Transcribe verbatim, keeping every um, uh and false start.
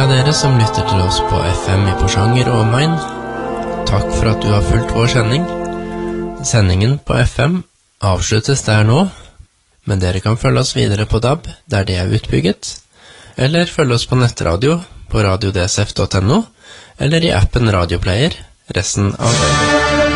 av dere som lytter til oss på F M i Porsanger og omegn. Takk for at du har fulgt vår sending. Sendingen på F M avsluttes der nå, men dere kan følge oss videre på D A B, der det er utbygget, eller følge oss på nettradio på radio d s f punktum n o, eller i appen Radioplayer resten av døgnet.